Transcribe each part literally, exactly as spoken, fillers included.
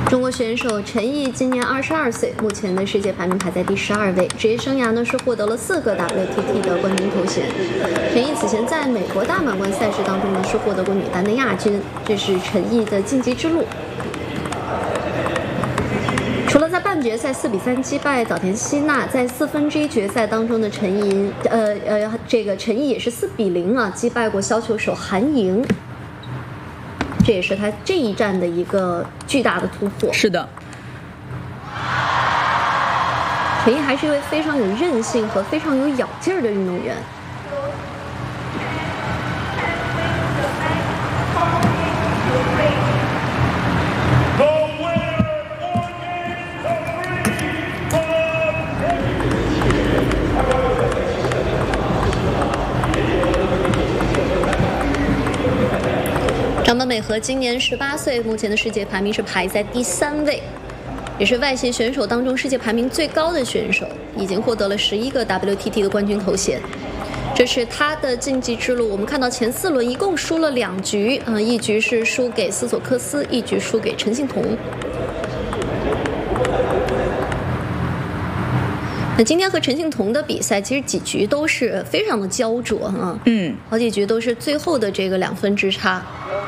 中国选手陈毅今年二十二岁，目前的世界排名排在第十二位，职业生涯呢是获得了四个 W T T 的冠军头衔。陈毅此前在美国大满贯赛事当中呢是获得过女单的亚军，这是陈毅的晋级之路。除了在半决赛四比三击败早田希娜，在四分之一决赛当中的陈毅，呃呃，这个陈毅也是四比零啊击败过削球手韩莹。这也是他这一战的一个巨大的突破。 是的， 陈毅还是一位非常有韧性和非常有咬劲儿的运动员。张本美和今年十八岁，目前的世界排名是排在第三位，也是外协选手当中世界排名最高的选手，已经获得了十一个 W T T 的冠军头衔。这是他的晋级之路。我们看到前四轮一共输了两局，啊、呃，一局是输给斯索克斯，一局输给陈幸同。那今天和陈幸同的比赛，其实几局都是非常的焦灼啊， 嗯， 好几局都是最后的这个两分之差。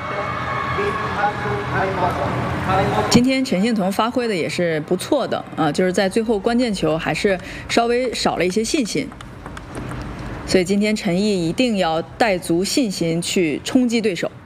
今天陈幸同发挥的也是不错的啊，就是在最后关键球还是稍微少了一些信心，所以今天陈毅一定要带足信心去冲击对手。